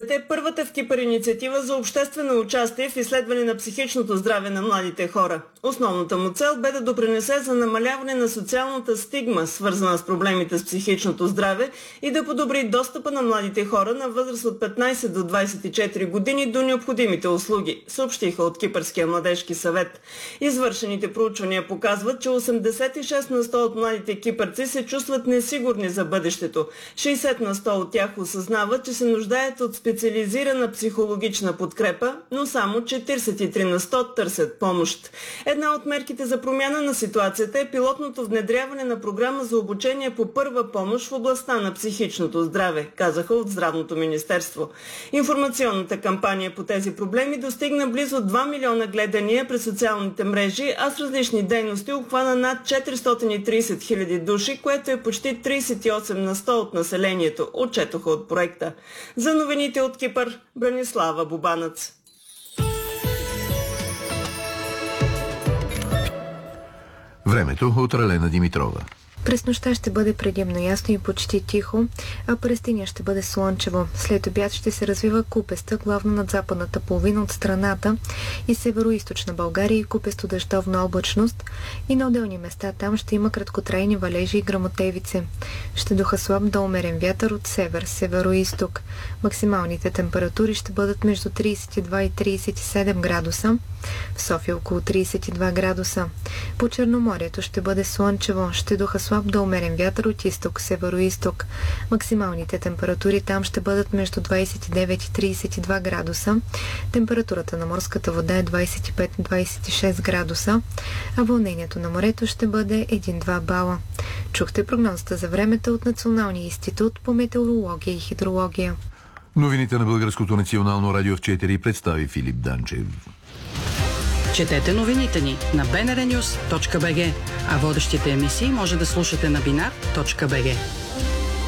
е първата в Кипър инициатива за обществено участие в изследване на психичното здраве на младите хора. Основната му цел бе да допринесе за намаляване на социалната стигма, свързана с проблемите с психичното здраве, и да подобри достъпа на младите хора на възраст от 15 до 24 години до необходимите услуги, съобщиха от Кипърския младежки съвет. Извършените проучвания показват, че 86 на 100 от младите кипърци се чувстват несигурни за бъдещето. 60 на 100 от тях осъзнават, че се нуждаят от специализирана психологична подкрепа, но само 43 на 100 търсят помощ. Една от мерките за промяна на ситуацията е пилотното внедряване на програма за обучение по първа помощ в областта на психичното здраве, казаха от Здравното министерство. Информационната кампания по тези проблеми достигна близо 2 милиона гледания през социалните мрежи, а с различни дейности обхвана над 430 хиляди души, което е почти 38 на 100 от населението, отчетоха от проекта. За новините от Кипър, Бранислава Бубанец. Времето от Ралена Димитрова. През нощта ще бъде предимно ясно и почти тихо, а през деня ще бъде слънчево. След обяд ще се развива купеста, главно над западната половина от страната и северо-източна България и купесто дъждовна облачност, и на отделни места там ще има краткотрайни валежи и гръмотевице. Ще духа слаб до умерен вятър от север, северо-изток. Максималните температури ще бъдат между 32 и 37 градуса. В София около 32 градуса. По Черноморието ще бъде слънчево, ще духа слаб до умерен вятър от изток, северо-изток. Максималните температури там ще бъдат между 29 и 32 градуса. Температурата на морската вода е 25-26 градуса, а вълнението на морето ще бъде 1-2 бала. Чухте прогнозата за времето от Националния институт по метеорология и хидрология. Новините на Българското национално радио в 4 представи Филип Данчев. Четете новините ни на bnrnews.bg, а водещите емисии може да слушате на binar.bg.